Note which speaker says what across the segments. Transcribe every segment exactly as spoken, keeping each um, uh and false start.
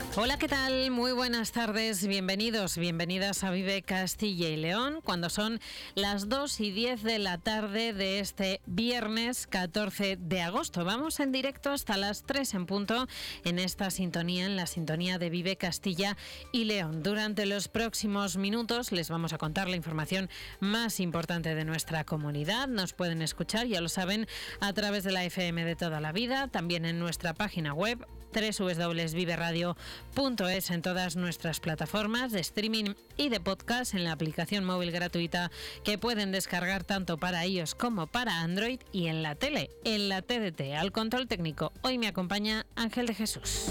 Speaker 1: Hola, ¿qué tal? Muy buenas tardes, bienvenidos, bienvenidas a Vive Castilla y León, cuando son las dos y diez de la tarde de este viernes catorce de agosto. Vamos en directo hasta las tres en punto en esta sintonía, en la sintonía de Vive Castilla y León. Durante los próximos minutos les vamos a contar la información más importante de nuestra comunidad. Nos pueden escuchar, ya lo saben, a través de la F M de toda la vida, también en nuestra página web doble u doble u doble u punto vive radio punto es, en todas nuestras plataformas de streaming y de podcast, en la aplicación móvil gratuita que pueden descargar tanto para iOS como para Android, y en la tele, en la T D T. Al control técnico hoy me acompaña Ángel de Jesús.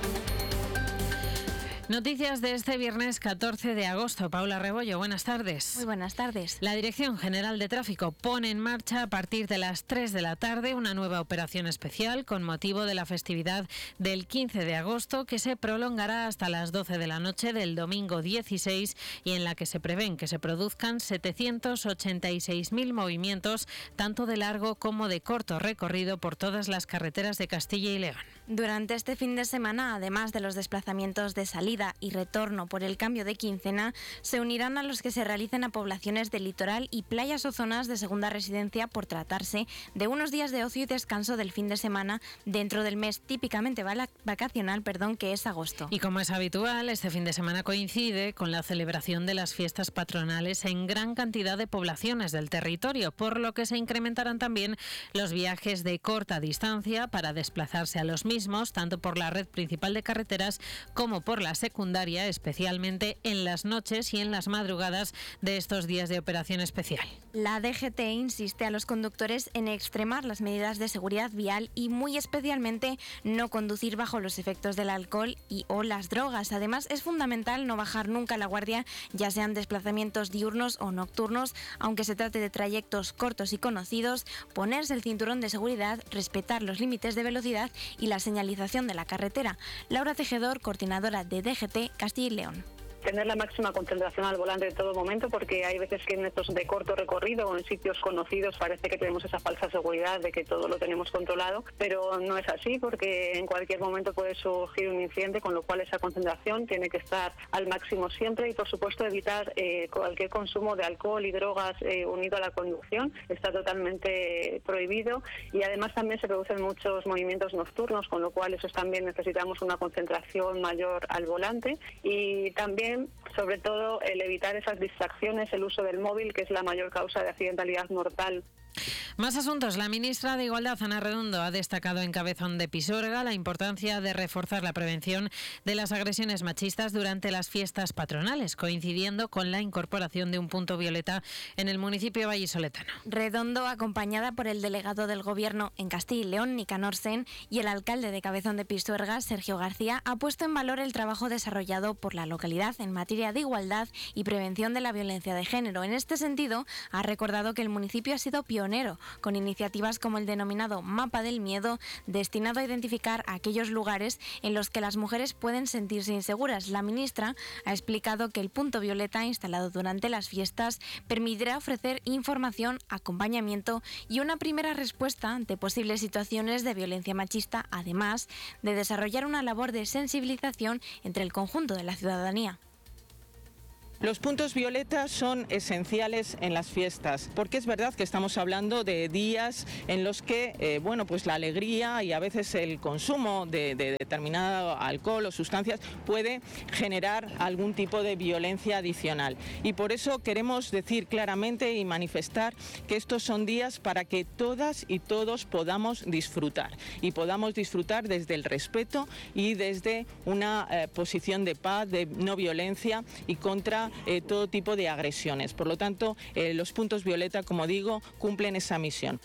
Speaker 1: Noticias de este viernes catorce de agosto. Paula Rebollo, buenas tardes.
Speaker 2: Muy buenas tardes.
Speaker 1: La Dirección General de Tráfico pone en marcha a partir de las tres de la tarde una nueva operación especial con motivo de la festividad del quince de agosto, que se prolongará hasta las doce de la noche del domingo dieciséis y en la que se prevén que se produzcan setecientos ochenta y seis mil movimientos, tanto de largo como de corto recorrido, por todas las carreteras de Castilla y León.
Speaker 2: Durante este fin de semana, además de los desplazamientos de salida y retorno por el cambio de quincena, se unirán a los que se realicen a poblaciones del litoral y playas o zonas de segunda residencia, por tratarse de unos días de ocio y descanso del fin de semana dentro del mes típicamente vacacional, perdón, que es agosto.
Speaker 1: Y como es habitual, este fin de semana coincide con la celebración de las fiestas patronales en gran cantidad de poblaciones del territorio, por lo que se incrementarán también los viajes de corta distancia para desplazarse a los mismos, tanto por la red principal de carreteras como por la secundaria, especialmente en las noches y en las madrugadas de estos días de operación especial.
Speaker 2: La D G T insiste a los conductores en extremar las medidas de seguridad vial y muy especialmente no conducir bajo los efectos del alcohol y o las drogas. Además, es fundamental no bajar nunca la guardia, ya sean desplazamientos diurnos o nocturnos, aunque se trate de trayectos cortos y conocidos, ponerse el cinturón de seguridad, respetar los límites de velocidad y la señalización de la carretera. Laura Tejedor, coordinadora de D G T Castilla y León.
Speaker 3: Tener la máxima concentración al volante en todo momento, porque hay veces que en estos de corto recorrido o en sitios conocidos parece que tenemos esa falsa seguridad de que todo lo tenemos controlado, pero no es así, porque en cualquier momento puede surgir un incidente, con lo cual esa concentración tiene que estar al máximo siempre y, por supuesto, evitar eh, cualquier consumo de alcohol y drogas eh, unido a la conducción. Está totalmente prohibido, y además también se producen muchos movimientos nocturnos, con lo cual eso también necesitamos una concentración mayor al volante, y también sobre todo el evitar esas distracciones, el uso del móvil, que es la mayor causa de accidentalidad mortal.
Speaker 1: Más asuntos. La ministra de Igualdad, Ana Redondo, ha destacado en Cabezón de Pisuerga la importancia de reforzar la prevención de las agresiones machistas durante las fiestas patronales, coincidiendo con la incorporación de un punto violeta en el municipio vallisoletano.
Speaker 2: Redondo, acompañada por el delegado del Gobierno en Castilla y León, Nicanor Sen, y el alcalde de Cabezón de Pisuerga, Sergio García, ha puesto en valor el trabajo desarrollado por la localidad en materia de igualdad y prevención de la violencia de género. En este sentido, ha recordado que el municipio ha sido pionero con iniciativas como el denominado Mapa del Miedo, destinado a identificar aquellos lugares en los que las mujeres pueden sentirse inseguras. La ministra ha explicado que el punto violeta instalado durante las fiestas permitirá ofrecer información, acompañamiento y una primera respuesta ante posibles situaciones de violencia machista, además de desarrollar una labor de sensibilización entre el conjunto de la ciudadanía.
Speaker 4: Los puntos violetas son esenciales en las fiestas, porque es verdad que estamos hablando de días en los que, eh, bueno, pues la alegría y a veces el consumo de, de determinado alcohol o sustancias puede generar algún tipo de violencia adicional. Y por eso queremos decir claramente y manifestar que estos son días para que todas y todos podamos disfrutar, y podamos disfrutar desde el respeto y desde una eh, posición de paz, de no violencia y contra Eh, todo tipo de agresiones. Por lo tanto, eh, los puntos violeta, como digo, cumplen esa misión.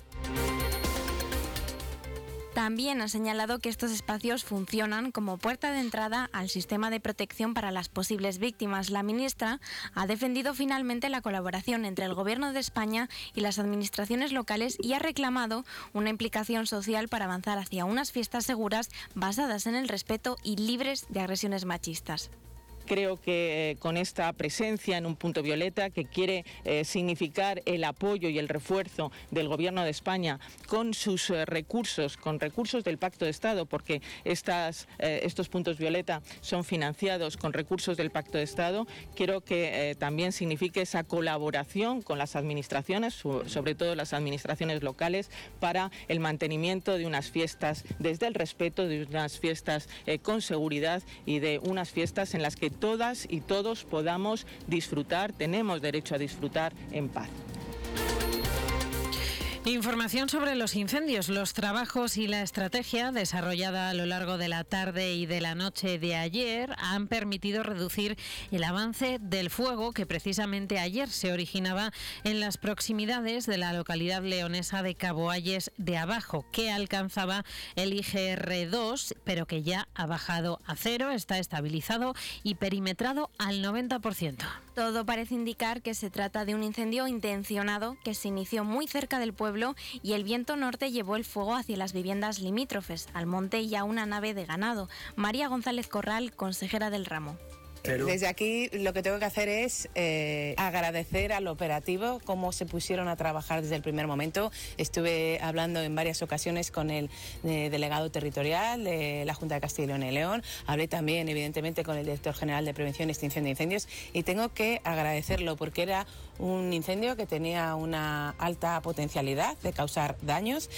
Speaker 2: También ha señalado que estos espacios funcionan como puerta de entrada al sistema de protección para las posibles víctimas. La ministra ha defendido finalmente la colaboración entre el Gobierno de España y las administraciones locales y ha reclamado una implicación social para avanzar hacia unas fiestas seguras basadas en el respeto y libres de agresiones machistas.
Speaker 4: Creo que eh, con esta presencia en un punto violeta que quiere eh, significar el apoyo y el refuerzo del Gobierno de España con sus eh, recursos, con recursos del Pacto de Estado, porque estas, eh, estos puntos violeta son financiados con recursos del Pacto de Estado, quiero que eh, también signifique esa colaboración con las administraciones, sobre todo las administraciones locales, para el mantenimiento de unas fiestas desde el respeto, de unas fiestas eh, con seguridad y de unas fiestas en las que todas y todos podamos disfrutar, tenemos derecho a disfrutar en paz.
Speaker 1: Información sobre los incendios, los trabajos y la estrategia desarrollada a lo largo de la tarde y de la noche de ayer han permitido reducir el avance del fuego que precisamente ayer se originaba en las proximidades de la localidad leonesa de Caboalles de Abajo, que alcanzaba el I G R dos, pero que ya ha bajado a cero, está estabilizado y perimetrado al noventa por ciento.
Speaker 2: Todo parece indicar que se trata de un incendio intencionado que se inició muy cerca del pueblo y el viento norte llevó el fuego hacia las viviendas limítrofes, al monte y a una nave de ganado. María González Corral, consejera del ramo.
Speaker 5: Pero... Desde aquí lo que tengo que hacer es eh, agradecer al operativo cómo se pusieron a trabajar desde el primer momento. Estuve hablando en varias ocasiones con el eh, delegado territorial de la Junta de Castilla y León. Hablé también, evidentemente, con el director general de Prevención y Extinción de Incendios y tengo que agradecerlo porque era un incendio que tenía una alta potencialidad de causar daños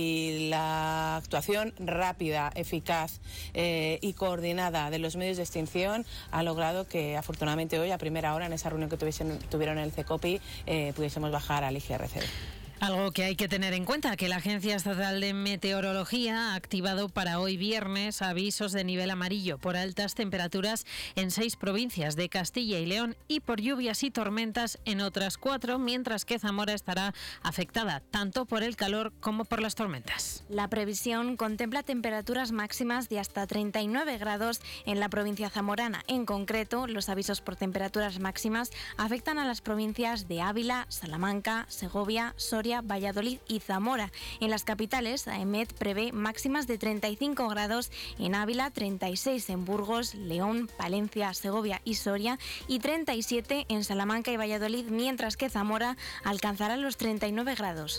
Speaker 5: y la actuación rápida, eficaz eh, y coordinada de los medios de extinción ha logrado que afortunadamente hoy a primera hora en esa reunión que tuvieron en el CECOPI eh, pudiésemos bajar al I G R cero.
Speaker 1: Algo que hay que tener en cuenta, que la Agencia Estatal de Meteorología ha activado para hoy viernes avisos de nivel amarillo por altas temperaturas en seis provincias de Castilla y León y por lluvias y tormentas en otras cuatro, mientras que Zamora estará afectada tanto por el calor como por las tormentas.
Speaker 2: La previsión contempla temperaturas máximas de hasta treinta y nueve grados en la provincia zamorana. En concreto, los avisos por temperaturas máximas afectan a las provincias de Ávila, Salamanca, Segovia, Soria, Valladolid y Zamora. En las capitales, AEMET prevé máximas de treinta y cinco grados en Ávila, treinta y seis en Burgos, León, Palencia, Segovia y Soria y treinta y siete en Salamanca y Valladolid, mientras que Zamora alcanzará los treinta y nueve grados.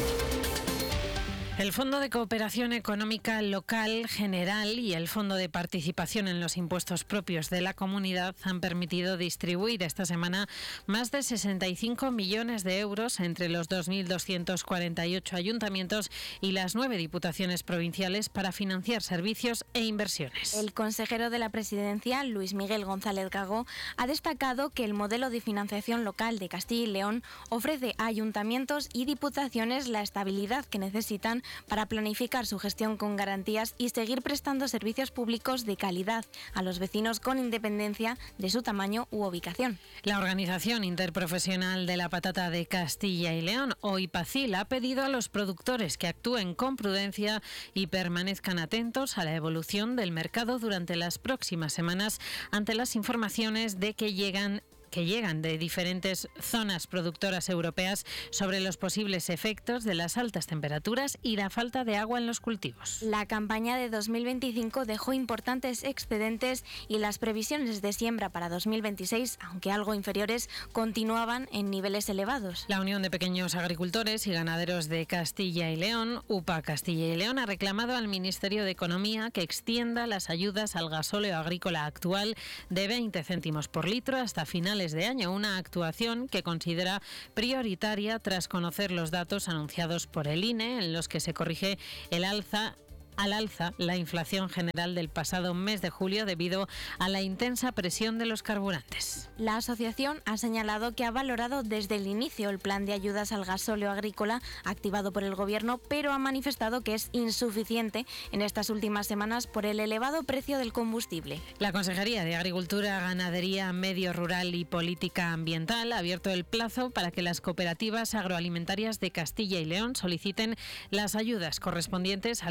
Speaker 1: El Fondo de Cooperación Económica Local General y el Fondo de Participación en los Impuestos Propios de la Comunidad han permitido distribuir esta semana más de sesenta y cinco millones de euros entre los dos mil doscientos cuarenta y ocho ayuntamientos y las nueve diputaciones provinciales para financiar servicios e inversiones.
Speaker 2: El consejero de la Presidencia, Luis Miguel González Gago, ha destacado que el modelo de financiación local de Castilla y León ofrece a ayuntamientos y diputaciones la estabilidad que necesitan para planificar su gestión con garantías y seguir prestando servicios públicos de calidad a los vecinos con independencia de su tamaño u ubicación.
Speaker 1: La Organización Interprofesional de la Patata de Castilla y León, OIPACIL, ha pedido a los productores que actúen con prudencia y permanezcan atentos a la evolución del mercado durante las próximas semanas ante las informaciones de que llegan que llegan de diferentes zonas productoras europeas sobre los posibles efectos de las altas temperaturas y la falta de agua en los cultivos.
Speaker 2: La campaña de dos mil veinticinco dejó importantes excedentes y las previsiones de siembra para dos mil veintiséis, aunque algo inferiores, continuaban en niveles elevados.
Speaker 1: La Unión de Pequeños Agricultores y Ganaderos de Castilla y León, UPA Castilla y León, ha reclamado al Ministerio de Economía que extienda las ayudas al gasóleo agrícola actual de veinte céntimos por litro hasta finales de año, una actuación que considera prioritaria tras conocer los datos anunciados por el I N E en los que se corrige el alza al alza la inflación general del pasado mes de julio debido a la intensa presión de los carburantes.
Speaker 2: La asociación ha señalado que ha valorado desde el inicio el plan de ayudas al gasóleo agrícola activado por el Gobierno, pero ha manifestado que es insuficiente en estas últimas semanas por el elevado precio del combustible.
Speaker 1: La Consejería de Agricultura, Ganadería, Medio Rural y Política Ambiental ha abierto el plazo para que las cooperativas agroalimentarias de Castilla y León soliciten las ayudas correspondientes al ejercicio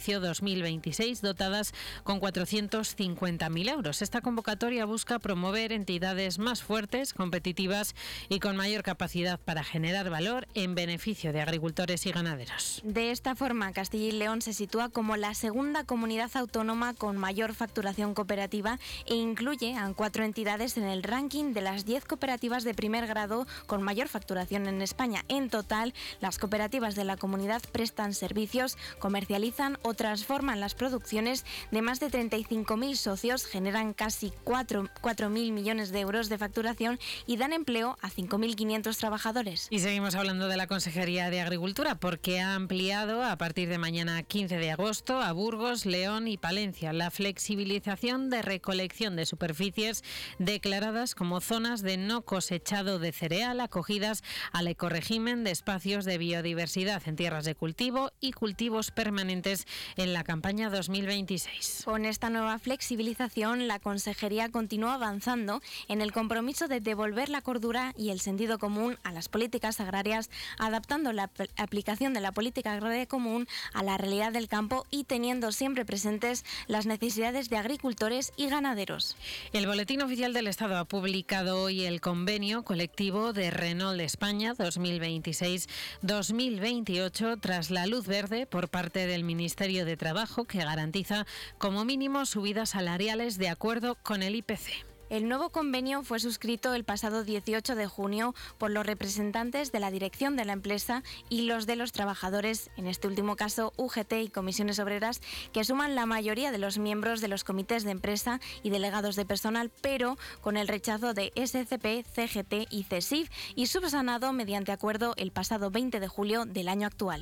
Speaker 1: ejercicio dos mil veintiséis, dotadas con cuatrocientos cincuenta mil euros. Esta convocatoria busca promover entidades más fuertes, competitivas y con mayor capacidad para generar valor en beneficio de agricultores y ganaderos.
Speaker 2: De esta forma, Castilla y León se sitúa como la segunda comunidad autónoma con mayor facturación cooperativa e incluye a cuatro entidades en el ranking de las diez cooperativas de primer grado con mayor facturación en España. En total, las cooperativas de la comunidad prestan servicios, comercializan o transforman las producciones de más de treinta y cinco mil socios, generan casi cuatro mil millones de euros de facturación y dan empleo a cinco mil quinientos trabajadores.
Speaker 1: Y seguimos hablando de la Consejería de Agricultura porque ha ampliado a partir de mañana quince de agosto a Burgos, León y Palencia la flexibilización de recolección de superficies declaradas como zonas de no cosechado de cereal acogidas al ecorregimen de espacios de biodiversidad en tierras de cultivo y cultivos permanentes en la campaña dos mil veintiséis.
Speaker 2: Con esta nueva flexibilización, la Consejería continúa avanzando en el compromiso de devolver la cordura y el sentido común a las políticas agrarias, adaptando la ap- aplicación de la política agraria común a la realidad del campo y teniendo siempre presentes las necesidades de agricultores y ganaderos.
Speaker 1: El Boletín Oficial del Estado ha publicado hoy el convenio colectivo de Renault de España dos mil veintiséis dos mil veintiocho tras la luz verde por parte del Ministerio de Trabajo, que garantiza como mínimo subidas salariales de acuerdo con el I P C.
Speaker 2: El nuevo convenio fue suscrito el pasado dieciocho de junio por los representantes de la dirección de la empresa y los de los trabajadores, en este último caso U G T y comisiones obreras, que suman la mayoría de los miembros de los comités de empresa y delegados de personal, pero con el rechazo de S C P, C G T y C S I F, y subsanado mediante acuerdo el pasado veinte de julio del año actual.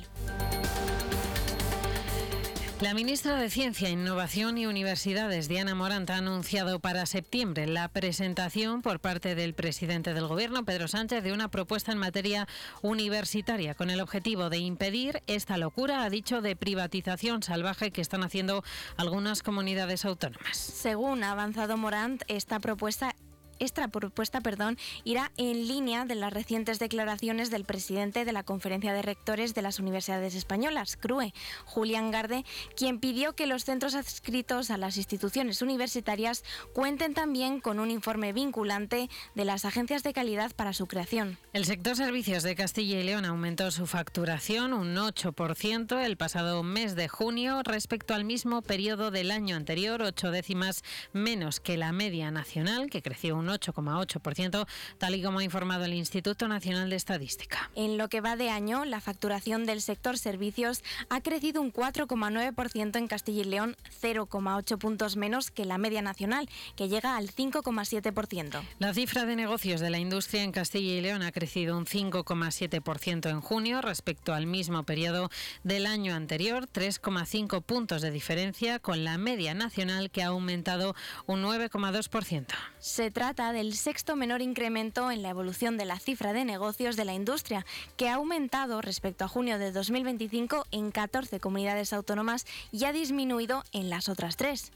Speaker 1: La ministra de Ciencia, Innovación y Universidades, Diana Morant, ha anunciado para septiembre la presentación por parte del presidente del Gobierno, Pedro Sánchez, de una propuesta en materia universitaria con el objetivo de impedir esta locura, ha dicho, de privatización salvaje que están haciendo algunas comunidades autónomas.
Speaker 2: Según ha avanzado Morant, esta propuesta Esta propuesta perdón, irá en línea de las recientes declaraciones del presidente de la Conferencia de Rectores de las Universidades Españolas, C R U E, Julián Garde, quien pidió que los centros adscritos a las instituciones universitarias cuenten también con un informe vinculante de las agencias de calidad para su creación.
Speaker 1: El sector servicios de Castilla y León aumentó su facturación un ocho por ciento el pasado mes de junio respecto al mismo periodo del año anterior, ocho décimas menos que la media nacional, que creció un ocho coma ocho por ciento, tal y como ha informado el Instituto Nacional de Estadística.
Speaker 2: En lo que va de año, la facturación del sector servicios ha crecido un cuatro coma nueve por ciento en Castilla y León, cero coma ocho puntos menos que la media nacional, que llega al cinco coma siete por ciento.
Speaker 1: La cifra de negocios de la industria en Castilla y León ha crecido un cinco coma siete por ciento en junio respecto al mismo periodo del año anterior, tres coma cinco puntos de diferencia con la media nacional, que ha aumentado un nueve coma dos por ciento.
Speaker 2: Se trata del sexto menor incremento en la evolución de la cifra de negocios de la industria, que ha aumentado respecto a junio de dos mil veinticinco en catorce comunidades autónomas y ha disminuido en las otras tres.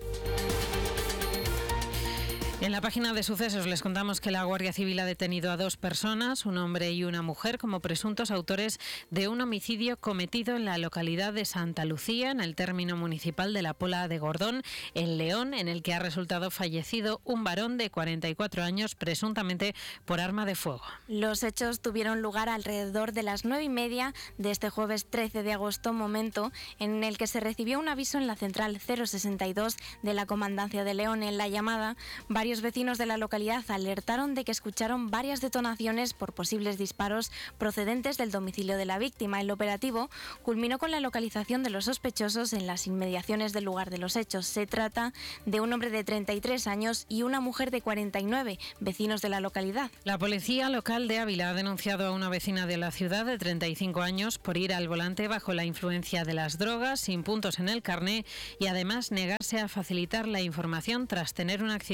Speaker 1: En la página de sucesos les contamos que la Guardia Civil ha detenido a dos personas, un hombre y una mujer, como presuntos autores de un homicidio cometido en la localidad de Santa Lucía, en el término municipal de la Pola de Gordón, en León, en el que ha resultado fallecido un varón de cuarenta y cuatro años, presuntamente por arma de fuego.
Speaker 2: Los hechos tuvieron lugar alrededor de las nueve y media de este jueves trece de agosto, momento en el que se recibió un aviso en la central cero sesenta y dos de la Comandancia de León. En la llamada, varios Varios vecinos de la localidad alertaron de que escucharon varias detonaciones por posibles disparos procedentes del domicilio de la víctima. El operativo culminó con la localización de los sospechosos en las inmediaciones del lugar de los hechos. Se trata de un hombre de treinta y tres años y una mujer de cuarenta y nueve, vecinos de la localidad.
Speaker 1: La policía local de Ávila ha denunciado a una vecina de la ciudad de treinta y cinco años por ir al volante bajo la influencia de las drogas, sin puntos en el carné y además negarse a facilitar la información tras tener un accidente.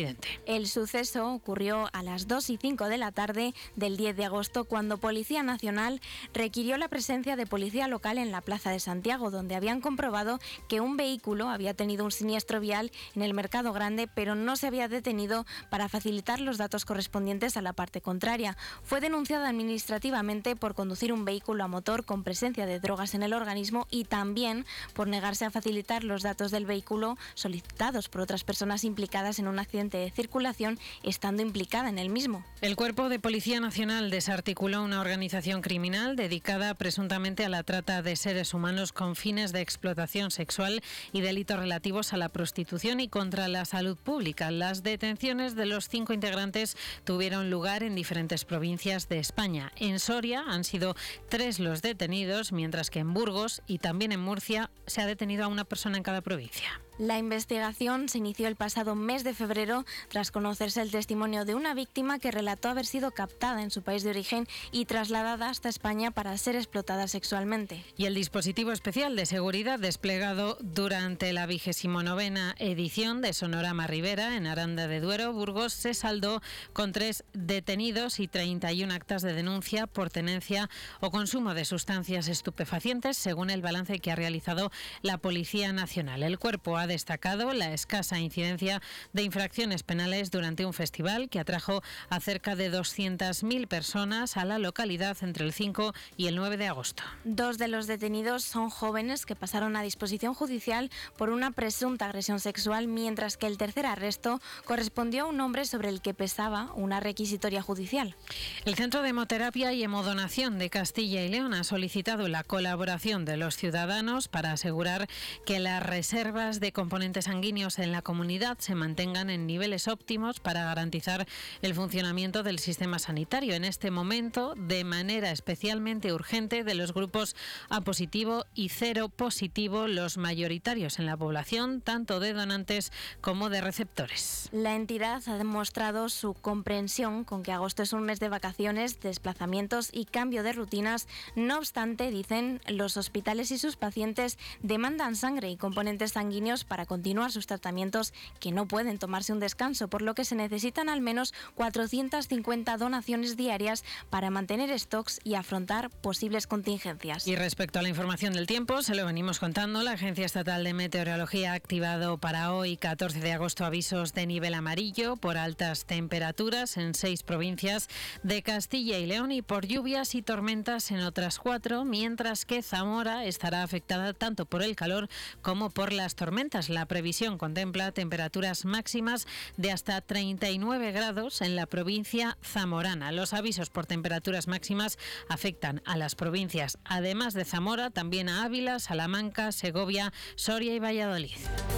Speaker 2: El suceso ocurrió a las dos y cinco de la tarde del diez de agosto, cuando Policía Nacional requirió la presencia de policía local en la Plaza de Santiago, donde habían comprobado que un vehículo había tenido un siniestro vial en el Mercado Grande, pero no se había detenido para facilitar los datos correspondientes a la parte contraria. Fue denunciada administrativamente por conducir un vehículo a motor con presencia de drogas en el organismo y también por negarse a facilitar los datos del vehículo solicitados por otras personas implicadas en un accidente de circulación, estando implicada en el mismo.
Speaker 1: El Cuerpo de Policía Nacional desarticuló una organización criminal dedicada presuntamente a la trata de seres humanos con fines de explotación sexual y delitos relativos a la prostitución y contra la salud pública. Las detenciones de los cinco integrantes tuvieron lugar en diferentes provincias de España. En Soria han sido tres los detenidos, mientras que en Burgos y también en Murcia se ha detenido a una persona en cada provincia.
Speaker 2: La investigación se inició el pasado mes de febrero tras conocerse el testimonio de una víctima que relató haber sido captada en su país de origen y trasladada hasta España para ser explotada sexualmente.
Speaker 1: Y el dispositivo especial de seguridad desplegado durante la vigésimo novena edición de Sonorama Ribera en Aranda de Duero, Burgos, se saldó con tres detenidos y treinta y una actas de denuncia por tenencia o consumo de sustancias estupefacientes, según el balance que ha realizado la Policía Nacional. El cuerpo ha Ha destacado la escasa incidencia de infracciones penales durante un festival que atrajo a cerca de doscientas mil personas a la localidad entre el cinco y el nueve de agosto.
Speaker 2: Dos de los detenidos son jóvenes que pasaron a disposición judicial por una presunta agresión sexual, mientras que el tercer arresto correspondió a un hombre sobre el que pesaba una requisitoria judicial.
Speaker 1: El Centro de Hemoterapia y Hemodonación de Castilla y León ha solicitado la colaboración de los ciudadanos para asegurar que las reservas de componentes sanguíneos en la comunidad se mantengan en niveles óptimos para garantizar el funcionamiento del sistema sanitario en este momento, de manera especialmente urgente de los grupos A positivo y cero positivo, los mayoritarios en la población, tanto de donantes como de receptores.
Speaker 2: La entidad ha demostrado su comprensión con que agosto es un mes de vacaciones, desplazamientos y cambio de rutinas. No obstante, dicen, los hospitales y sus pacientes demandan sangre y componentes sanguíneos para continuar sus tratamientos, que no pueden tomarse un descanso, por lo que se necesitan al menos cuatrocientas cincuenta donaciones diarias para mantener stocks y afrontar posibles contingencias.
Speaker 1: Y respecto a la información del tiempo, se lo venimos contando, la Agencia Estatal de Meteorología ha activado para hoy, catorce de agosto, avisos de nivel amarillo por altas temperaturas en seis provincias de Castilla y León y por lluvias y tormentas en otras cuatro, mientras que Zamora estará afectada tanto por el calor como por las tormentas. La previsión contempla temperaturas máximas de hasta treinta y nueve grados en la provincia zamorana. Los avisos por temperaturas máximas afectan a las provincias, además de Zamora, también a Ávila, Salamanca, Segovia, Soria y Valladolid.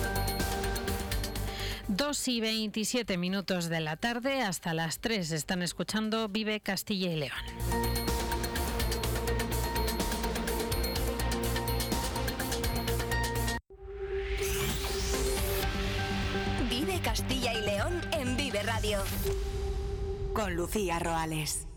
Speaker 1: dos y veintisiete minutos de la tarde, hasta las tres están escuchando Vive Castilla y León.
Speaker 6: Castilla y León en Vive Radio. Con Lucía Roales.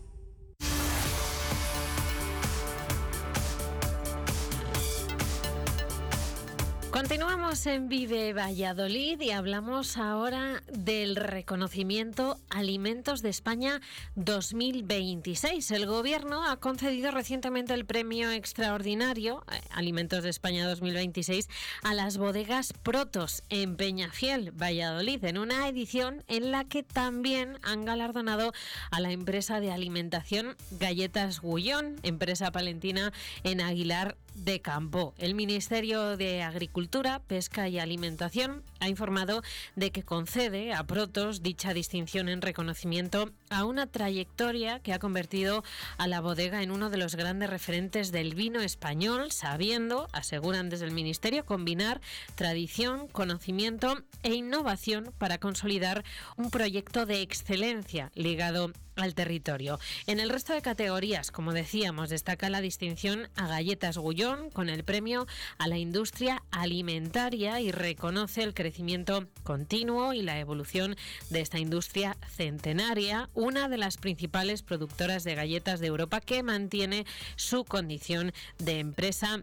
Speaker 1: Continuamos en Vive Valladolid y hablamos ahora del reconocimiento Alimentos de España dos mil veintiséis. El Gobierno ha concedido recientemente el premio extraordinario Alimentos de España dos mil veintiséis a las bodegas Protos en Peñafiel, Valladolid, en una edición en la que también han galardonado a la empresa de alimentación Galletas Gullón, empresa palentina en Aguilar de Campo. El Ministerio de Agricultura, Pesca y Alimentación ha informado de que concede a Protos dicha distinción en reconocimiento a una trayectoria que ha convertido a la bodega en uno de los grandes referentes del vino español, sabiendo, aseguran desde el Ministerio, combinar tradición, conocimiento e innovación para consolidar un proyecto de excelencia ligado al territorio. En el resto de categorías, como decíamos, destaca la distinción a Galletas Gullón con el premio a la industria alimentaria y reconoce el crecimiento continuo y la evolución de esta industria centenaria, una de las principales productoras de galletas de Europa, que mantiene su condición de empresa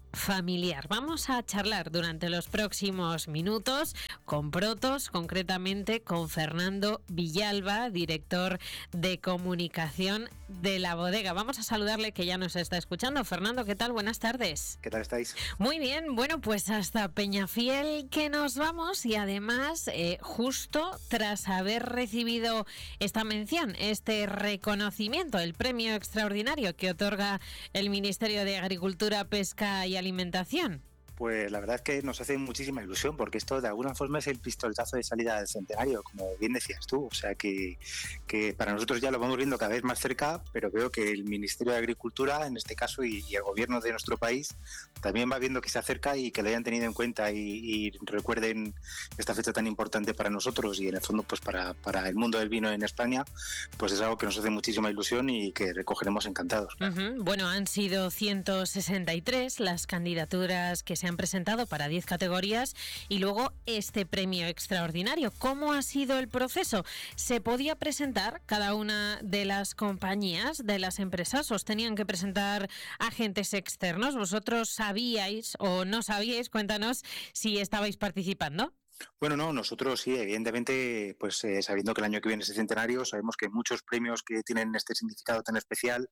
Speaker 1: familiar. Vamos a charlar durante los próximos minutos con Protos, concretamente con Fernando Villalba, director de comunicación de la bodega. Vamos a saludarle, que ya nos está escuchando. Fernando, ¿qué tal? Buenas tardes.
Speaker 7: ¿Qué tal estáis?
Speaker 1: Muy bien, bueno, pues hasta Peñafiel que nos vamos, y además eh, justo tras haber recibido esta mención, este reconocimiento, el premio extraordinario que otorga el Ministerio de Agricultura, Pesca y Alimentación.
Speaker 7: Pues la verdad es que nos hace muchísima ilusión, porque esto de alguna forma es el pistoletazo de salida del centenario, como bien decías tú. O sea que, que para nosotros ya lo vamos viendo cada vez más cerca, pero veo que el Ministerio de Agricultura, en este caso, y, y el gobierno de nuestro país, también va viendo que se acerca y que lo hayan tenido en cuenta y, y recuerden esta fecha tan importante para nosotros y en el fondo pues para, para el mundo del vino en España, pues es algo que nos hace muchísima ilusión y que recogeremos encantados.
Speaker 1: Uh-huh. Bueno, han sido ciento sesenta y tres las candidaturas que se han presentado para diez categorías y luego este premio extraordinario. ¿Cómo ha sido el proceso? ¿Se podía presentar cada una de las compañías, de las empresas? ¿Os tenían que presentar agentes externos? ¿Vosotros sabíais o no sabíais? Cuéntanos si estabais participando.
Speaker 7: Bueno, no, nosotros sí, evidentemente, pues eh, sabiendo que el año que viene es el centenario, sabemos que muchos premios que tienen este significado tan especial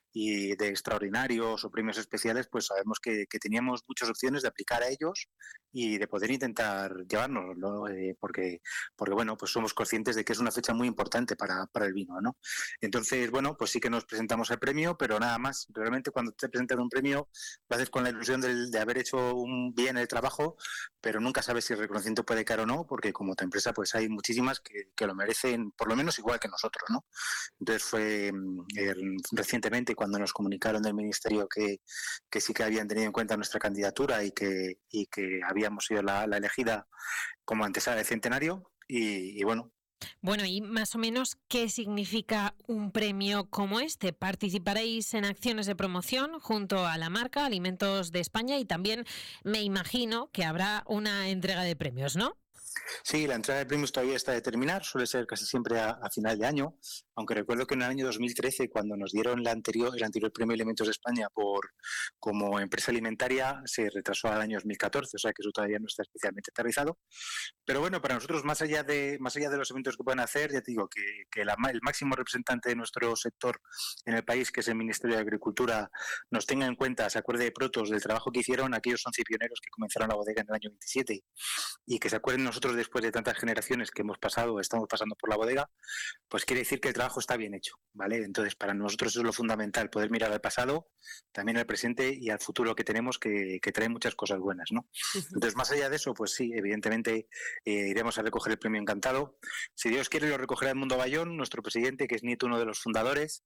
Speaker 7: y de extraordinarios o premios especiales, pues sabemos que, que teníamos muchas opciones de aplicar a ellos y de poder intentar llevárnoslo, eh, porque, porque bueno, pues somos conscientes de que es una fecha muy importante para, para el vino, ¿no? Entonces, bueno, pues sí que nos presentamos al premio, pero nada más. Realmente cuando te presentan un premio, lo haces con la ilusión de, de haber hecho un bien el trabajo, pero nunca sabes si el reconocimiento puede caer o no, porque como tu empresa pues hay muchísimas que, que lo merecen por lo menos igual que nosotros, ¿no? Entonces fue eh, recientemente cuando nos comunicaron del Ministerio que, que sí que habían tenido en cuenta nuestra candidatura y que, y que habíamos sido la, la elegida como antesala del centenario y, y bueno.
Speaker 1: Bueno, y más o menos, ¿qué significa un premio como este? ¿Participaréis en acciones de promoción junto a la marca Alimentos de España? Y también me imagino que habrá una entrega de premios, ¿no?
Speaker 7: Sí, la entrega de premios todavía está de terminar, suele ser casi siempre a, a final de año, aunque recuerdo que en el año dos mil trece, cuando nos dieron la anterior, el anterior premio Alimentos de España por como empresa alimentaria, se retrasó al año dos mil catorce, o sea que eso todavía no está especialmente aterrizado. Pero bueno, para nosotros, más allá de más allá de los eventos que pueden hacer, ya te digo que, que la, el máximo representante de nuestro sector en el país, que es el Ministerio de Agricultura, nos tenga en cuenta, se acuerde de Protos del trabajo que hicieron aquellos once pioneros que comenzaron la bodega en el año veintisiete y que se acuerden nosotros después de tantas generaciones que hemos pasado, estamos pasando por la bodega, pues quiere decir que el trabajo está bien hecho, ¿vale? Entonces, para nosotros eso es lo fundamental, poder mirar al pasado, también al presente y al futuro que tenemos, que, que trae muchas cosas buenas, ¿no? Entonces, más allá de eso, pues sí, evidentemente eh, iremos a recoger el premio encantado. Si Dios quiere, lo recogerá Edmundo Bayón, nuestro presidente, que es nieto uno de los fundadores,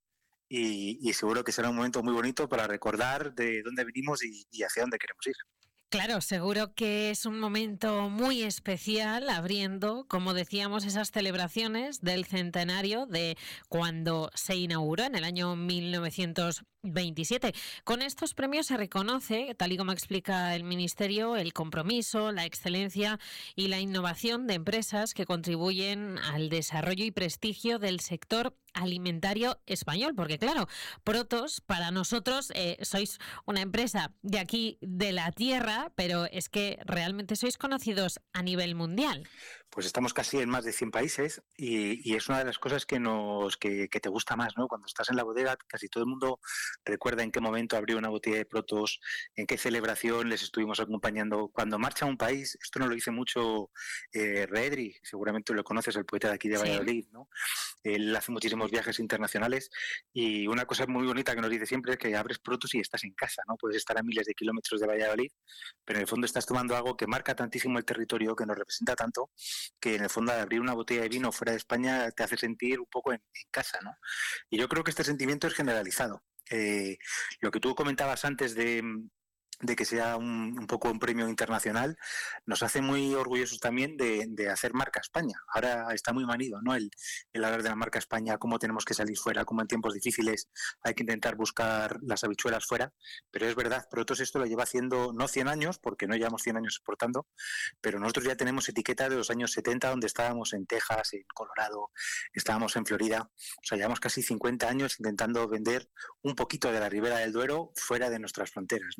Speaker 7: y, y seguro que será un momento muy bonito para recordar de dónde venimos y, y hacia dónde queremos ir.
Speaker 1: Claro, seguro que es un momento muy especial, abriendo, como decíamos, esas celebraciones del centenario de cuando se inauguró en el año mil novecientos veintisiete. Con estos premios se reconoce, tal y como explica el Ministerio, el compromiso, la excelencia y la innovación de empresas que contribuyen al desarrollo y prestigio del sector alimentario español, porque claro, Protos, para nosotros eh, sois una empresa de aquí, de la tierra, pero es que realmente sois conocidos a nivel mundial.
Speaker 7: Pues estamos casi en más de cien países y, y es una de las cosas que nos que, que te gusta más, ¿no? Cuando estás en la bodega, casi todo el mundo recuerda en qué momento abrió una botella de Protos, en qué celebración les estuvimos acompañando. Cuando marcha a un país, esto nos lo dice mucho eh, Redri, seguramente lo conoces, el poeta de aquí de Valladolid, sí, ¿no? Él hace muchísimos viajes internacionales y una cosa muy bonita que nos dice siempre es que abres Protos y estás en casa, ¿no? Puedes estar a miles de kilómetros de Valladolid, pero en el fondo estás tomando algo que marca tantísimo el territorio, que nos representa tanto, que en el fondo al abrir una botella de vino fuera de España te hace sentir un poco en, en casa, ¿no? Y yo creo que este sentimiento es generalizado. Eh, lo que tú comentabas antes de... de que sea un, un poco un premio internacional, nos hace muy orgullosos también de, de hacer marca España. Ahora está muy manido, ¿no? El, el hablar de la marca España, cómo tenemos que salir fuera, cómo en tiempos difíciles hay que intentar buscar las habichuelas fuera, pero es verdad, Protos esto lo lleva haciendo no cien años, porque no llevamos cien años exportando, pero nosotros ya tenemos etiqueta de los años setenta, donde estábamos en Texas, en Colorado, estábamos en Florida, o sea, llevamos casi cincuenta años intentando vender un poquito de la Ribera del Duero fuera de nuestras fronteras, ¿no? Y que todo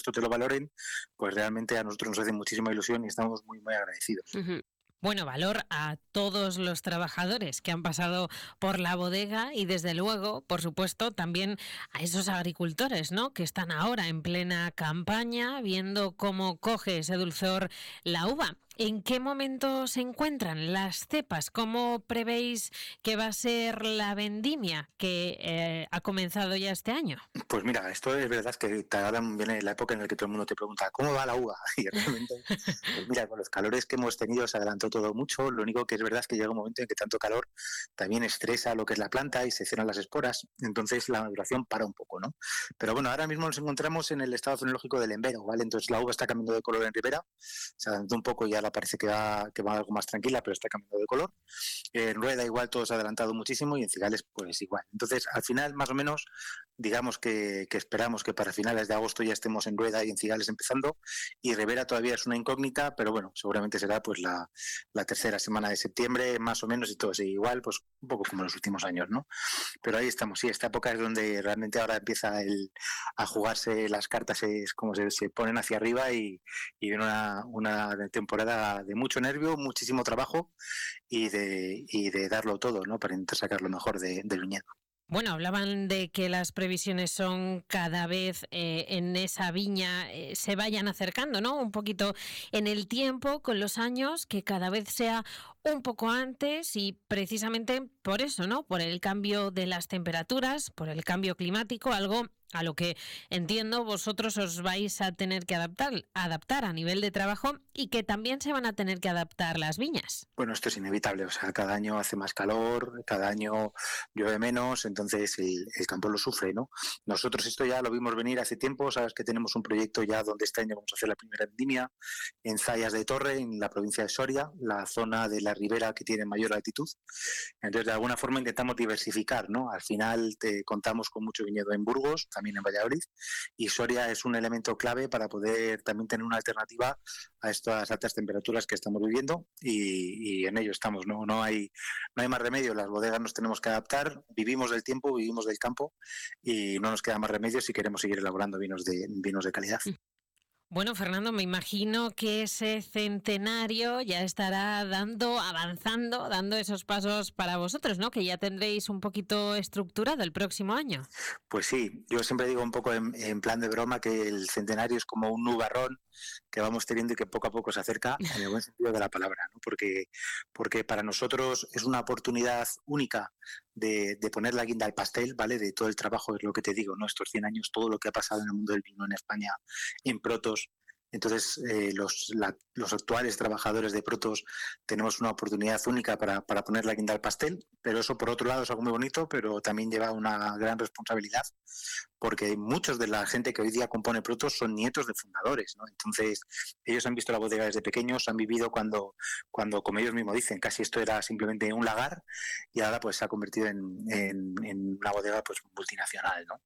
Speaker 7: esto te lo valoren, pues realmente a nosotros nos hace muchísima ilusión y estamos muy, muy agradecidos.
Speaker 1: Uh-huh. Bueno, valor a todos los trabajadores que han pasado por la bodega y desde luego, por supuesto, también a esos agricultores, ¿no?, que están ahora en plena campaña viendo cómo coge ese dulzor la uva. ¿En qué momento se encuentran las cepas? ¿Cómo prevéis que va a ser la vendimia que eh, ha comenzado ya este año?
Speaker 7: Pues mira, esto es verdad que ahora viene la época en la que todo el mundo te pregunta ¿cómo va la uva? Y realmente, pues mira, con los calores que hemos tenido se adelantó todo mucho. Lo único que es verdad es que llega un momento en que tanto calor también estresa lo que es la planta y se cierran las esporas, entonces la maduración para un poco, ¿no? Pero bueno, ahora mismo nos encontramos en el estado fenológico del embero, ¿vale? Entonces la uva está cambiando de color en ribera, se adelantó un poco y ahora parece que va, que va algo más tranquila, pero está cambiando de color. En rueda igual todo se ha adelantado muchísimo y en cigales pues igual. Entonces al final más o menos digamos que, que esperamos que para finales de agosto ya estemos en rueda y en cigales empezando, y ribera todavía es una incógnita, pero bueno, seguramente será pues la, la tercera semana de septiembre más o menos y todo sigue igual, pues un poco como en los últimos años, ¿no? Pero ahí estamos, sí, esta época es donde realmente ahora empieza el, a jugarse las cartas, es como se, se ponen hacia arriba y, y viene una, una temporada de mucho nervio, muchísimo trabajo y de, y de darlo todo, ¿no?, para intentar sacar lo mejor de, del viñedo.
Speaker 1: Bueno, hablaban de que las previsiones son cada vez eh, en esa viña eh, se vayan acercando, ¿no?, un poquito en el tiempo, con los años, que cada vez sea un poco antes, y precisamente por eso, ¿no?, por el cambio de las temperaturas, por el cambio climático, algo a lo que entiendo vosotros os vais a tener que adaptar, adaptar a nivel de trabajo, y que también se van a tener que adaptar las viñas.
Speaker 7: Bueno, esto es inevitable, o sea, cada año hace más calor, cada año llueve menos, entonces el, el campo lo sufre, ¿no? Nosotros esto ya lo vimos venir hace tiempo, sabes que tenemos un proyecto ya donde este año vamos a hacer la primera vendimia en Zayas de Torre, en la provincia de Soria, la zona de la ribera que tiene mayor altitud. Entonces, de alguna forma intentamos diversificar, ¿no? Al final te contamos con mucho viñedo en Burgos, también en Valladolid, y Soria es un elemento clave para poder también tener una alternativa a estas altas temperaturas que estamos viviendo, y, y en ello estamos, ¿no? No hay, no hay más remedio, las bodegas nos tenemos que adaptar, vivimos del tiempo, vivimos del campo y no nos queda más remedio si queremos seguir elaborando vinos de, vinos de calidad.
Speaker 1: Bueno, Fernando, me imagino que ese centenario ya estará dando, avanzando, dando esos pasos para vosotros, ¿no? Que ya tendréis un poquito estructurado el próximo año.
Speaker 7: Pues sí, yo siempre digo un poco en, en plan de broma que el centenario es como un nubarrón que vamos teniendo y que poco a poco se acerca, en el buen sentido de la palabra, ¿no? Porque, porque para nosotros es una oportunidad única de, de poner la guinda al pastel, ¿vale? De todo el trabajo, es lo que te digo, ¿no? Estos cien años, todo lo que ha pasado en el mundo del vino en España, en Protos. Entonces, eh, los, la, los actuales trabajadores de Protos tenemos una oportunidad única para, para poner la guinda al pastel, pero eso por otro lado es algo muy bonito, pero también lleva una gran responsabilidad, porque muchos de la gente que hoy día compone Protos son nietos de fundadores, ¿no? Entonces, ellos han visto la bodega desde pequeños, han vivido cuando, cuando como ellos mismos dicen, casi esto era simplemente un lagar, y ahora pues se ha convertido en, en, en una bodega pues multinacional, ¿no?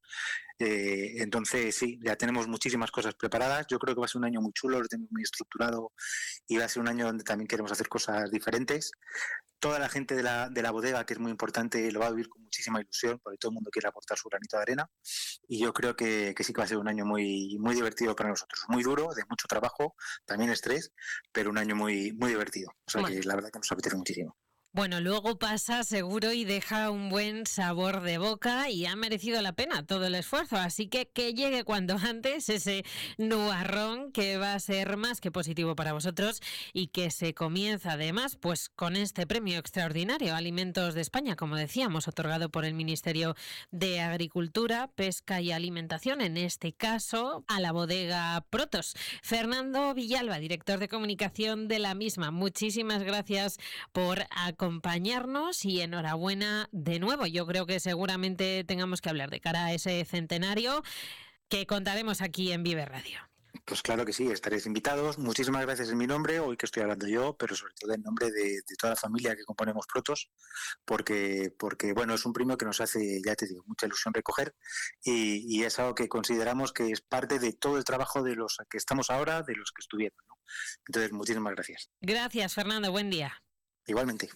Speaker 7: Eh, entonces, sí, ya tenemos muchísimas cosas preparadas. Yo creo que va a ser un año muy chulo, lo tenemos muy estructurado y va a ser un año donde también queremos hacer cosas diferentes. Toda la gente de la, de la bodega, que es muy importante, lo va a vivir con muchísima ilusión, porque todo el mundo quiere aportar su granito de arena, y yo creo que, que sí que va a ser un año muy, muy divertido para nosotros, muy duro, de mucho trabajo, también estrés, pero un año muy, muy divertido. O sea, bueno, que la verdad que nos apetece muchísimo.
Speaker 1: Bueno, luego pasa seguro y deja un buen sabor de boca, y ha merecido la pena todo el esfuerzo, así que que llegue cuando antes ese nubarrón, que va a ser más que positivo para vosotros, y que se comienza además pues con este premio extraordinario Alimentos de España, como decíamos, otorgado por el Ministerio de Agricultura, Pesca y Alimentación, en este caso a la bodega Protos. Fernando Villalba, director de comunicación de la misma, muchísimas gracias por acompañarnos acompañarnos y enhorabuena de nuevo. Yo creo que seguramente tengamos que hablar de cara a ese centenario que contaremos aquí en Vive Radio.
Speaker 7: Pues claro que sí, estaréis invitados. Muchísimas gracias en mi nombre, hoy que estoy hablando yo, pero sobre todo en nombre de, de toda la familia que componemos Protos, porque, porque bueno, es un premio que nos hace, ya te digo, mucha ilusión recoger, y, y es algo que consideramos que es parte de todo el trabajo de los que estamos ahora, de los que estuvieron, ¿no? Entonces, muchísimas gracias.
Speaker 1: Gracias, Fernando, buen día.
Speaker 7: Igualmente.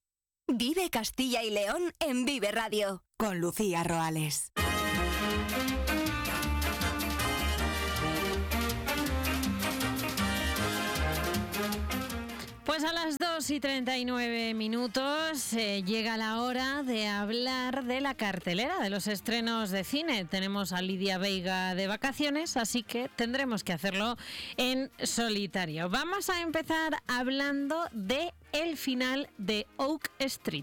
Speaker 6: Vive Castilla y León en Vive Radio con Lucía Roales.
Speaker 1: a las dos y treinta y nueve minutos eh, llega la hora de hablar de la cartelera, de los estrenos de cine. Tenemos a Lidia Veiga de vacaciones, así que tendremos que hacerlo en solitario. Vamos a empezar hablando de el final de Oak Street.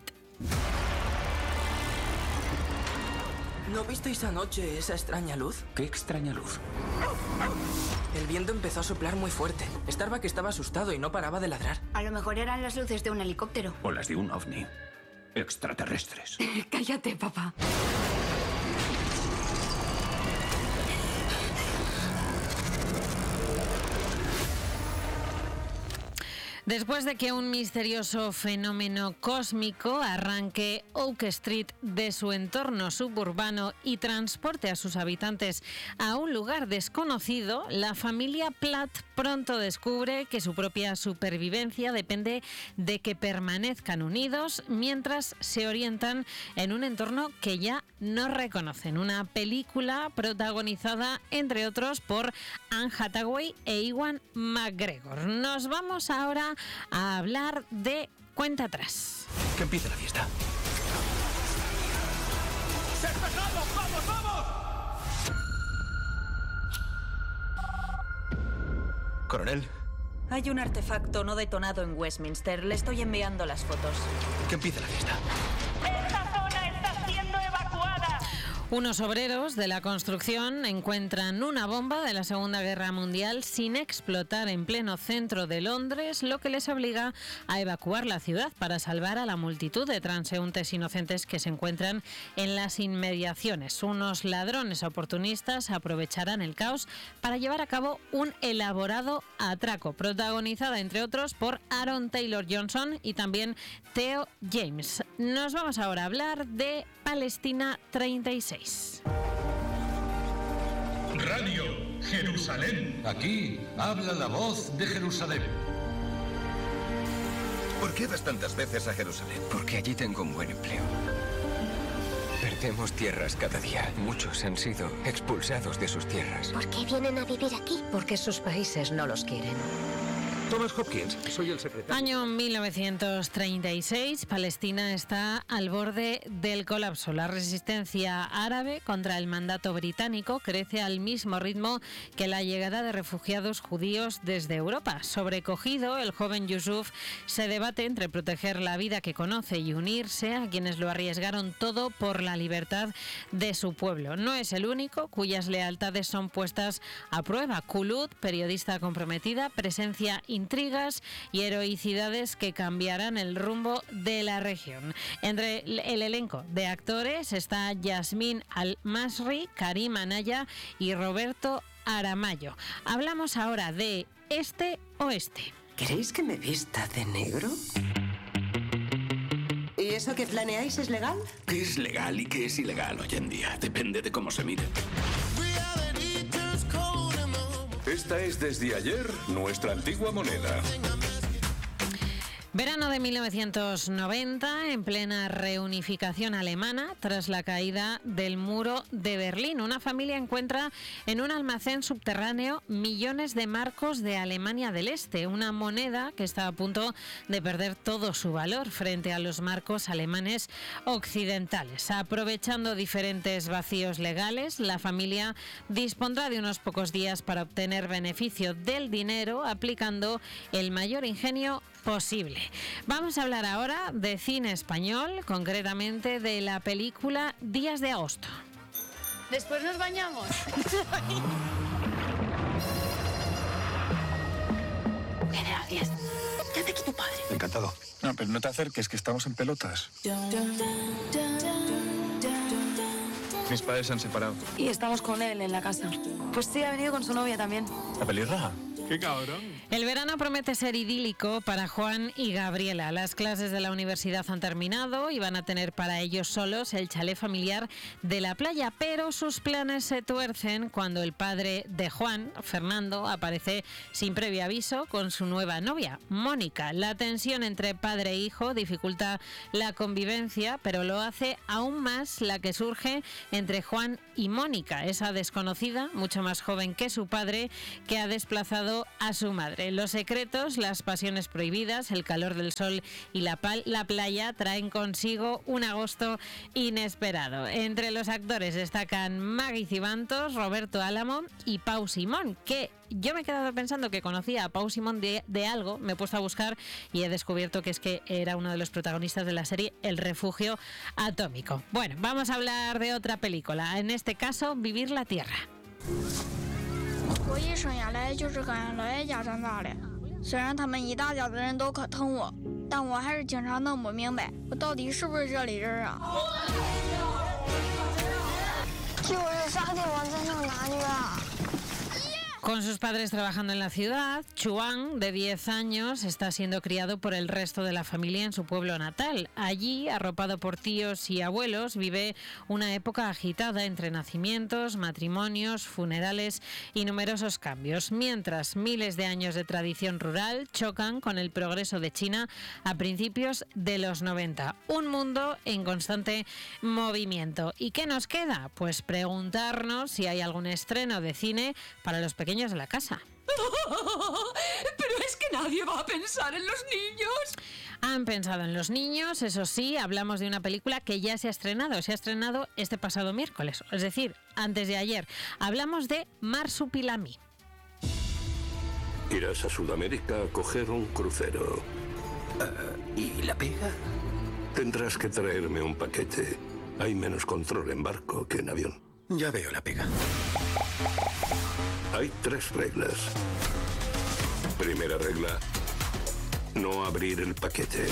Speaker 8: ¿No visteis anoche esa extraña luz?
Speaker 9: ¿Qué extraña luz?
Speaker 8: El viento empezó a soplar muy fuerte. Starbuck estaba asustado y no paraba de ladrar.
Speaker 10: A lo mejor eran las luces de un helicóptero.
Speaker 9: O las de un ovni. Extraterrestres.
Speaker 10: Cállate, papá.
Speaker 1: Después de que un misterioso fenómeno cósmico arranque Oak Street de su entorno suburbano y transporte a sus habitantes a un lugar desconocido, la familia Platt pronto descubre que su propia supervivencia depende de que permanezcan unidos mientras se orientan en un entorno que ya no reconocen. Una película protagonizada, entre otros, por Anne Hathaway e Ewan McGregor. Nos vamos ahora a hablar de Cuenta Atrás.
Speaker 9: Que empiece la fiesta.
Speaker 11: ¡Despejado! ¡Vamos, vamos!
Speaker 9: Coronel.
Speaker 12: Hay un artefacto no detonado en Westminster. Le estoy enviando las fotos.
Speaker 9: Que empiece la fiesta.
Speaker 11: ¡Esta zona está siendo evacuada!
Speaker 1: Unos obreros de la construcción encuentran una bomba de la Segunda Guerra Mundial sin explotar en pleno centro de Londres, lo que les obliga a evacuar la ciudad para salvar a la multitud de transeúntes inocentes que se encuentran en las inmediaciones. Unos ladrones oportunistas aprovecharán el caos para llevar a cabo un elaborado atraco, protagonizada entre otros por Aaron Taylor Johnson y también Theo James. Nos vamos ahora a hablar de Palestina treinta y seis.
Speaker 13: Radio Jerusalén. Aquí habla la voz de Jerusalén.
Speaker 14: ¿Por qué vas tantas veces a Jerusalén?
Speaker 15: Porque allí tengo un buen empleo. Perdemos tierras cada día. Muchos han sido expulsados de sus tierras.
Speaker 16: ¿Por qué vienen a vivir aquí?
Speaker 17: Porque sus países no los quieren.
Speaker 18: Thomas Hopkins, soy el secretario.
Speaker 1: Año mil novecientos treinta y seis, Palestina está al borde del colapso. La resistencia árabe contra el mandato británico crece al mismo ritmo que la llegada de refugiados judíos desde Europa. Sobrecogido, el joven Yusuf se debate entre proteger la vida que conoce y unirse a quienes lo arriesgaron todo por la libertad de su pueblo. No es el único cuyas lealtades son puestas a prueba. Khulud, periodista comprometida, presencia intrigas y heroicidades que cambiarán el rumbo de la región. Entre el elenco de actores está Yasmín Al-Masri, Karim Anaya y Roberto Aramayo. Hablamos ahora de Este Oeste.
Speaker 19: ¿Queréis que me vista de negro? ¿Y eso que planeáis es legal?
Speaker 9: ¿Qué es legal y qué es ilegal hoy en día? Depende de cómo se mire.
Speaker 13: Esta es desde ayer nuestra antigua moneda.
Speaker 1: Verano de mil novecientos noventa, en plena reunificación alemana, tras la caída del muro de Berlín. Una familia encuentra en un almacén subterráneo millones de marcos de Alemania del Este, una moneda que está a punto de perder todo su valor frente a los marcos alemanes occidentales. Aprovechando diferentes vacíos legales, la familia dispondrá de unos pocos días para obtener beneficio del dinero, aplicando el mayor ingenio posible. Vamos a hablar ahora de cine español, concretamente de la película Días de Agosto.
Speaker 20: Después nos bañamos.
Speaker 19: General Díaz, ¿qué hace aquí tu padre?
Speaker 18: Encantado. No, pero no te acerques, que estamos en pelotas. Mis padres se han separado.
Speaker 20: Y estamos con él en la casa. Pues sí, ha venido con su novia también.
Speaker 18: ¿La pelirroja? ¡Qué cabrón!
Speaker 1: El verano promete ser idílico para Juan y Gabriela. Las clases de la universidad han terminado y van a tener para ellos solos el chalet familiar de la playa, pero sus planes se tuercen cuando el padre de Juan, Fernando, aparece sin previo aviso con su nueva novia, Mónica. La tensión entre padre e hijo dificulta la convivencia, pero lo hace aún más la que surge entre Juan y Mónica, esa desconocida, mucho más joven que su padre, que ha desplazado lado a su madre. Los secretos, las pasiones prohibidas, el calor del sol y la, pal- la playa traen consigo un agosto inesperado. Entre los actores destacan Maggie Cibantos, Roberto Álamo y Pau Simón, que yo me he quedado pensando que conocía a Pau Simón de, de algo, me he puesto a buscar y he descubierto que es que era uno de los protagonistas de la serie El Refugio Atómico. Bueno, vamos a hablar de otra película, en este caso, Vivir la Tierra.
Speaker 16: 我一生下来就是跟姥爷家长大的，虽然他们一大家子人都可疼我，但我还是经常弄不明白，我到底是不是这里人啊？就是啥地方才能哪去啊？
Speaker 1: Con sus padres trabajando en la ciudad, Chuang, de diez años, está siendo criado por el resto de la familia en su pueblo natal. Allí, arropado por tíos y abuelos, vive una época agitada entre nacimientos, matrimonios, funerales y numerosos cambios, mientras miles de años de tradición rural chocan con el progreso de China a principios de los noventa. Un mundo en constante movimiento. ¿Y qué nos queda? Pues preguntarnos si hay algún estreno de cine para los pequeños de la casa.
Speaker 21: Pero es que nadie va a pensar en los niños.
Speaker 1: Han pensado en los niños, eso sí, hablamos de una película que ya se ha estrenado, se ha estrenado este pasado miércoles, es decir, antes de ayer. Hablamos de Marsupilami.
Speaker 9: Irás a Sudamérica a coger un crucero. Uh, ¿Y la pega? Tendrás que traerme un paquete. Hay menos control en barco que en avión.
Speaker 14: Ya veo la pega.
Speaker 9: Hay tres reglas. Primera regla, no abrir el paquete.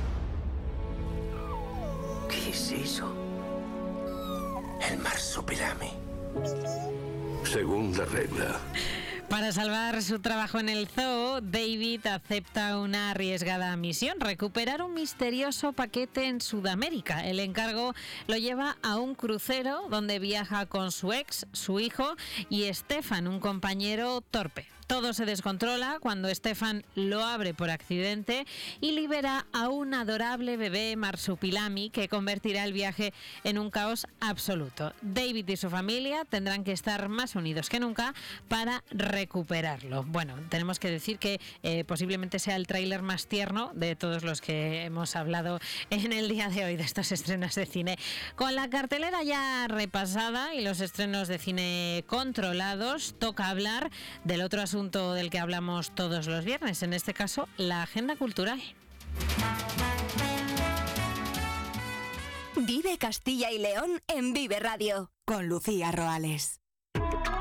Speaker 19: ¿Qué es eso? El Marsupilami.
Speaker 9: Segunda regla.
Speaker 1: Para salvar su trabajo en el zoo, David acepta una arriesgada misión: recuperar un misterioso paquete en Sudamérica. El encargo lo lleva a un crucero donde viaja con su ex, su hijo y Stefan, un compañero torpe. Todo se descontrola cuando Stefan lo abre por accidente y libera a un adorable bebé marsupilami que convertirá el viaje en un caos absoluto. David y su familia tendrán que estar más unidos que nunca para recuperarlo. Bueno, tenemos que decir que eh, posiblemente sea el tráiler más tierno de todos los que hemos hablado en el día de hoy de estos estrenos de cine. Con la cartelera ya repasada y los estrenos de cine controlados, toca hablar del otro asunto del que hablamos todos los viernes, en este caso la agenda cultural.
Speaker 6: Vive Castilla y León en Vive Radio con Lucía Roales.